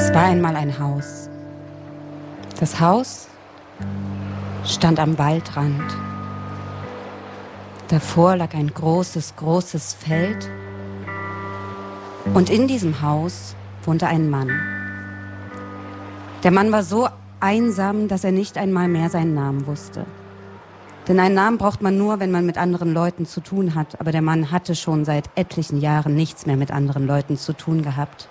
Es war einmal ein Haus. Das Haus stand am Waldrand. Davor lag ein großes, großes Feld. Und in diesem Haus wohnte ein Mann. Der Mann war so einsam, dass er nicht einmal mehr seinen Namen wusste. Denn einen Namen braucht man nur, wenn man mit anderen Leuten zu tun hat. Aber der Mann hatte schon seit etlichen Jahren nichts mehr mit anderen Leuten zu tun gehabt.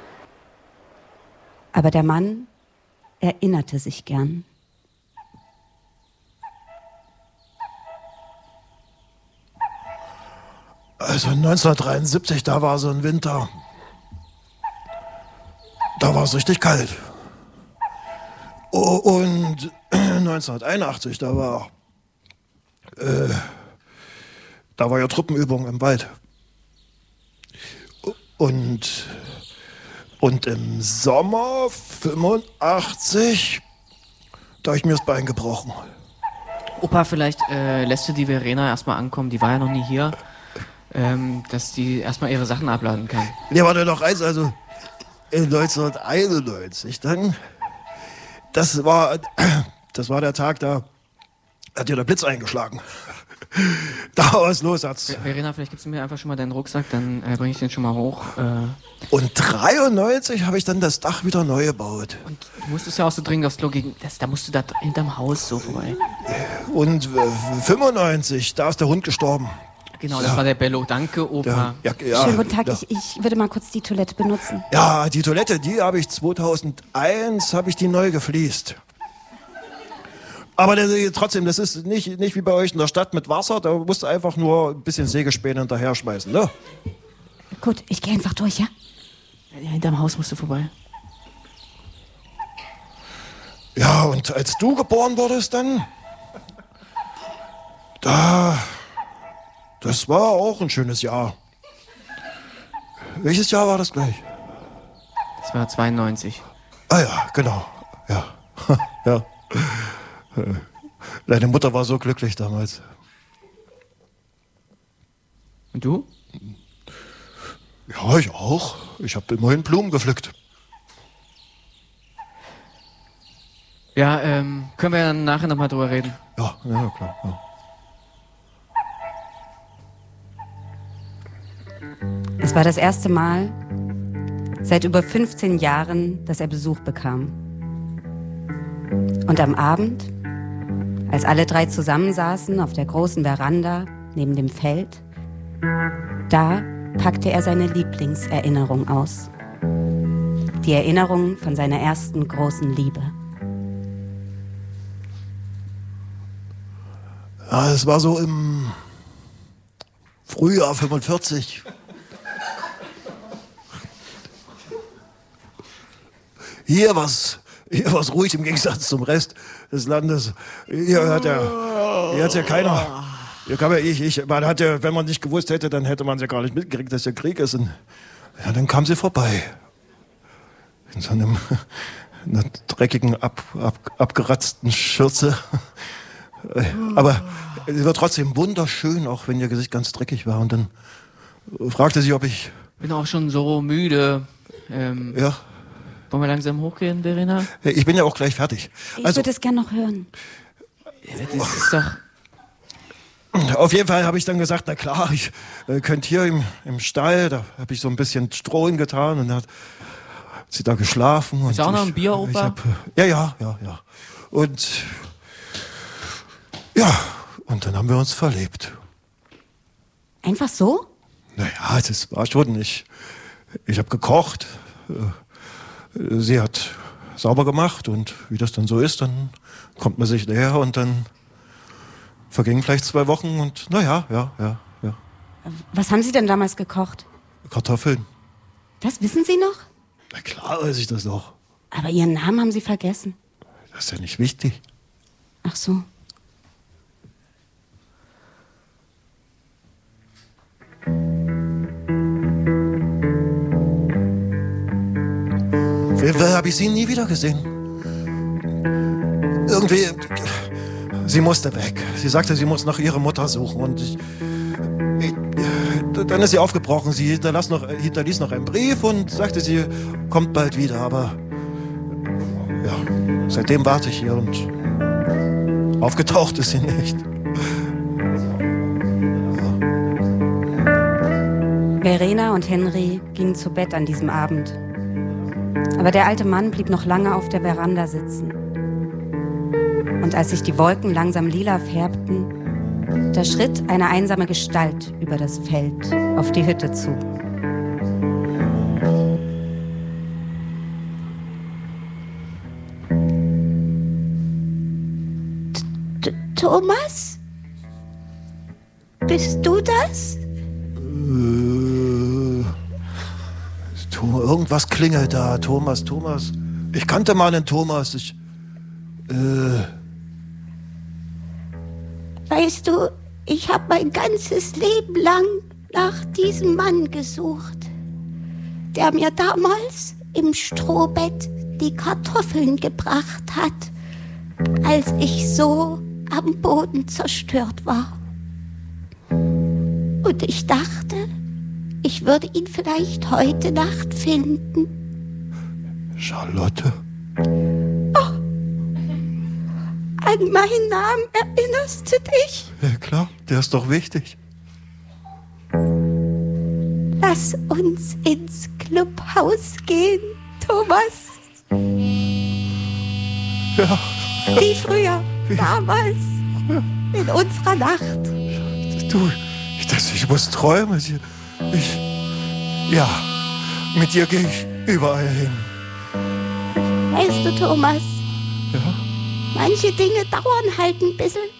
Aber der Mann erinnerte sich gern. Also 1973, da war so ein Winter. Da war es richtig kalt. Und 1981, da war ja Truppenübung im Wald. Und im Sommer 85, da habe ich mir das Bein gebrochen. Opa, vielleicht lässt du die Verena erstmal ankommen, die war ja noch nie hier, dass die erstmal ihre Sachen abladen kann. Ja, warte noch eins, also 1991 dann, das war der Tag, da hat ja der Blitz eingeschlagen. Da war was los. Verena, vielleicht gibst du mir einfach schon mal deinen Rucksack, dann bringe ich den schon mal hoch. Und 93 habe ich dann das Dach wieder neu gebaut. Und du musstest ja auch so dringend aufs Klo gehen, da musst du da hinterm Haus so vorbei. Und 95, da ist der Hund gestorben. Genau, das war der Bello. Danke, Opa. Ja, Schönen guten Tag, ich würde mal kurz die Toilette benutzen. Ja, die Toilette, die habe ich 2001 die neu gefliest. Aber trotzdem, das ist nicht wie bei euch in der Stadt mit Wasser, da musst du einfach nur ein bisschen Sägespäne hinterher schmeißen, ne? Gut, ich gehe einfach durch, ja? Ja, hinterm Haus musst du vorbei. Ja, und als du geboren wurdest dann, das war auch ein schönes Jahr. Welches Jahr war das gleich? Das war 92. Ah ja, genau, ja, ja. Deine Mutter war so glücklich damals. Und du? Ja, ich auch. Ich habe immerhin Blumen gepflückt. Ja, können wir dann nachher nochmal drüber reden? Ja, klar. Ja. Es war das erste Mal seit über 15 Jahren, dass er Besuch bekam. Und am Abend, als alle drei zusammensaßen auf der großen Veranda neben dem Feld, da packte er seine Lieblingserinnerung aus. Die Erinnerung von seiner ersten großen Liebe. Ja, es war so im Frühjahr 45. Hier war's ruhig im Gegensatz zum Rest des Landes. Hier hat's ja keiner. Hier kann man hat ja, wenn man nicht gewusst hätte, dann hätte man es ja gar nicht mitgekriegt, dass der Krieg ist. Und ja, dann kam sie vorbei. In so einer dreckigen, abgeratzten Schürze. Aber sie war trotzdem wunderschön, auch wenn ihr Gesicht ganz dreckig war. Und dann fragte sie, ob ich... Bin auch schon so müde. Ja. Wollen wir langsam hochgehen, Verena? Ich bin ja auch gleich fertig. Ich würde es gerne noch hören. Ja, das ist doch... Auf jeden Fall habe ich dann gesagt, na klar, ich könnte hier im Stall, da habe ich so ein bisschen Stroh hingetan und dann hat sie da geschlafen. Ist auch noch ein Bier, Opa? Ja. Und ja, und dann haben wir uns verlebt. Einfach so? Naja, das war schon, ich habe gekocht, sie hat sauber gemacht und wie das dann so ist, dann kommt man sich näher und dann vergingen vielleicht 2 Wochen und ja. Was haben Sie denn damals gekocht? Kartoffeln. Das wissen Sie noch? Na klar weiß ich das noch. Aber Ihren Namen haben Sie vergessen. Das ist ja nicht wichtig. Ach so. Habe ich sie nie wieder gesehen. Irgendwie, sie musste weg. Sie sagte, sie muss nach ihrer Mutter suchen und dann ist sie aufgebrochen. Sie hinterließ noch einen Brief und sagte, sie kommt bald wieder. Aber ja, seitdem warte ich hier und aufgetaucht ist sie nicht. Verena und Henry gingen zu Bett an diesem Abend. Aber der alte Mann blieb noch lange auf der Veranda sitzen. Und als sich die Wolken langsam lila färbten, da schritt eine einsame Gestalt über das Feld auf die Hütte zu. Thomas? Bist du das? Irgendwas klingelt da. Thomas. Ich kannte mal einen Thomas. Weißt du, ich habe mein ganzes Leben lang nach diesem Mann gesucht, der mir damals im Strohbett die Kartoffeln gebracht hat, als ich so am Boden zerstört war. Und ich dachte, ich würde ihn vielleicht heute Nacht finden. Charlotte? Oh, an meinen Namen erinnerst du dich? Ja klar, der ist doch wichtig. Lass uns ins Clubhaus gehen, Thomas. Ja. Wie früher, damals, in unserer Nacht. Ich muss träumen. Mit dir gehe ich überall hin. Weißt du, Thomas? Ja? Manche Dinge dauern halt ein bisschen.